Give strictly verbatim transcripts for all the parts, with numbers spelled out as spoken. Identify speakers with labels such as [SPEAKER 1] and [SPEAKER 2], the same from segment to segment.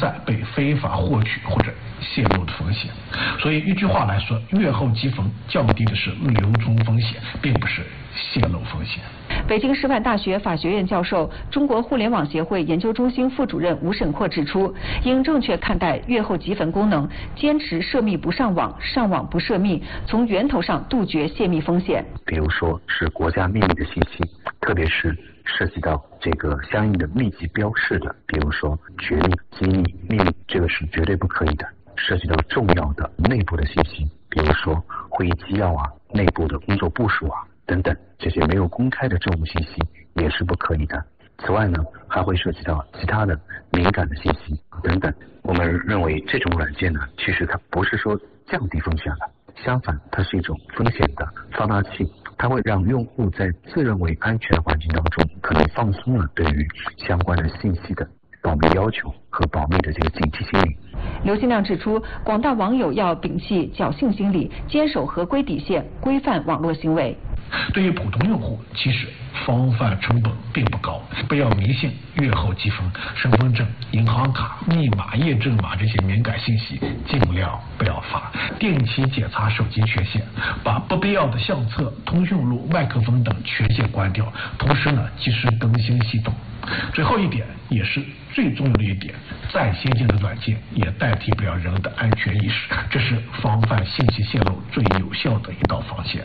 [SPEAKER 1] 在被非法获取或者泄露的风险。所以一句话来说，月后即焚降低的是流通风险，并不是泄露风险。
[SPEAKER 2] 北京师范大学法学院教授、中国互联网协会研究中心副主任吴沈阔指出，应正确看待月后即焚功能，坚持涉密不上网，上网不涉密，从源头上杜绝泄密风险。
[SPEAKER 3] 比如说是国家秘密的信息，特别是涉及到这个相应的密集标示的，比如说绝密、机密、秘密，这个是绝对不可以的。涉及到重要的内部的信息，比如说会议纪要啊、内部的工作部署啊等等，这些没有公开的政务信息也是不可以的。此外呢，还会涉及到其他的敏感的信息等等。我们认为这种软件呢，其实它不是说降低风险了，相反，它是一种风险的放大器，它会让用户在自认为安全环境当中，可能放松了对于相关的信息的保密要求和保密的这个警惕心理。
[SPEAKER 2] 刘新亮指出，广大网友要摒弃侥幸心理，坚守合规底线，规范网络行为。
[SPEAKER 1] 对于普通用户，其实防范成本并不高，不要迷信月后即焚，身份证、银行卡、密码、验证码这些敏感信息尽量不要发，定期检查手机权限，把不必要的相册、通讯录、麦克风等权限关掉，同时呢，及时更新系统。最后一点也是最重要的一点，再先进的软件也代替不了人的安全意识，这是防范信息泄露最有效的一道防线。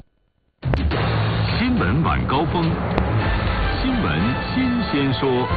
[SPEAKER 4] 新闻晚高峰，新闻新鲜说。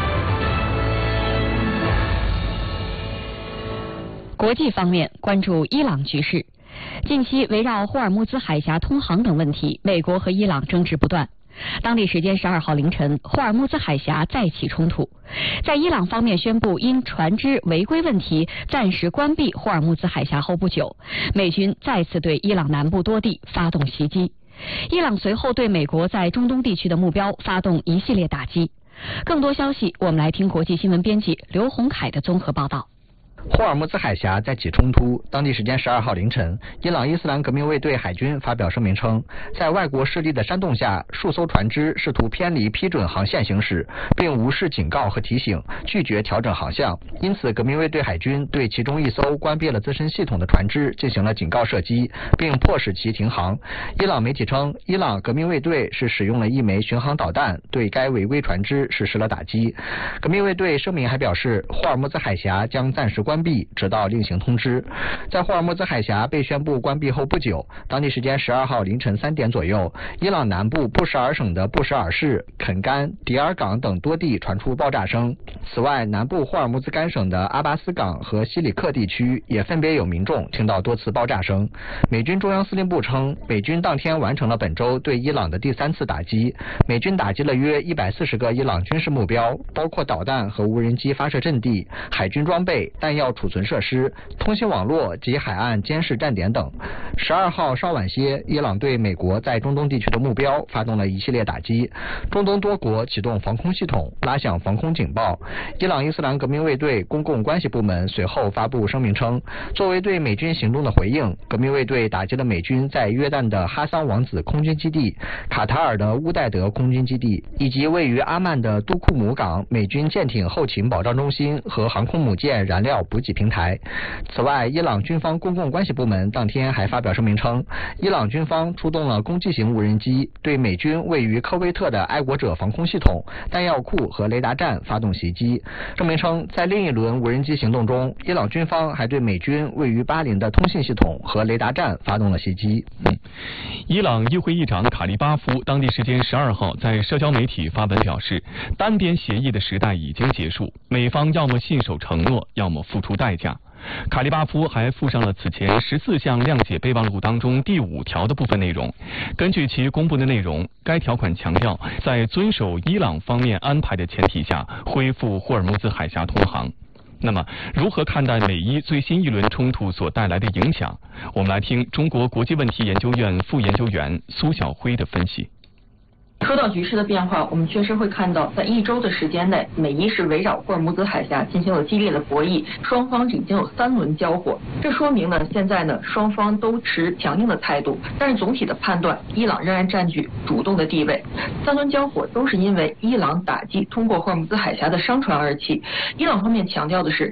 [SPEAKER 5] 国际方面，关注伊朗局势。近期围绕霍尔木兹海峡通航等问题，美国和伊朗争执不断。当地时间十二号凌晨，霍尔木兹海峡再起冲突。在伊朗方面宣布因船只违规问题暂时关闭霍尔木兹海峡后不久，美军再次对伊朗南部多地发动袭击。伊朗随后对美国在中东地区的目标发动一系列打击。更多消息，我们来听国际新闻编辑刘洪凯的综合报道。
[SPEAKER 6] 霍尔木兹海峡再起冲突，当地时间十二号凌晨，伊朗伊斯兰革命卫队海军发表声明称，在外国势力的煽动下，数艘船只试图偏离批准航线行驶，并无视警告和提醒，拒绝调整航向。因此，革命卫队海军对其中一艘关闭了自身系统的船只进行了警告射击，并迫使其停航。伊朗媒体称，伊朗革命卫队是使用了一枚巡航导弹对该违规船只实施了打击。革命卫队声明还表示，霍尔木兹海峡将暂时关关闭，直到另行通知。在霍尔木兹海峡被宣布关闭后不久，当地时间十二号凌晨三点左右，伊朗南部布什尔省的布什尔市、肯干、迪尔港等多地传出爆炸声。此外，南部霍尔木兹干省的阿巴斯港和西里克地区也分别有民众听到多次爆炸声。美军中央司令部称，美军当天完成了本周对伊朗的第三次打击，美军打击了约一百四十个伊朗军事目标，包括导弹和无人机发射阵地、海军装备、弹药储存设施、通信网络及海岸监视站点等。十二号稍晚些，伊朗对美国在中东地区的目标发动了一系列打击，中东多国启动防空系统，拉响防空警报。伊朗伊斯兰革命卫队公共关系部门随后发布声明称，作为对美军行动的回应，革命卫队打击了美军在约旦的哈桑王子空军基地、卡塔尔的乌代德空军基地，以及位于阿曼的杜库姆港美军舰艇后勤保障中心和航空母舰燃料补给平台。此外，伊朗军方公共关系部门当天还发表声明称，伊朗军方出动了攻击型无人机，对美军位于科威特的爱国者防空系统、弹药库和雷达站发动袭击。声明称，在另一轮无人机行动中，伊朗军方还对美军位于巴林的通信系统和雷达站发动了袭击。
[SPEAKER 7] 嗯，伊朗议会议长卡利巴夫当地时间十二号在社交媒体发文表示，单边协议的时代已经结束，美方要么信守承诺，要么付出代价。卡利巴夫还附上了此前十四项谅解备忘录当中第五条的部分内容。根据其公布的内容，该条款强调，在遵守伊朗方面安排的前提下，恢复霍尔木兹海峡通航。那么，如何看待美伊最新一轮冲突所带来的影响？我们来听中国国际问题研究院副研究员苏晓辉的分析。
[SPEAKER 8] 说到局势的变化，我们确实会看到，在一周的时间内，美伊是围绕霍尔木兹海峡进行了激烈的博弈，双方已经有三轮交火。这说明呢，现在呢，双方都持强硬的态度，但是总体的判断，伊朗仍然占据主动的地位。三轮交火都是因为伊朗打击通过霍尔木兹海峡的商船而起。伊朗方面强调的是，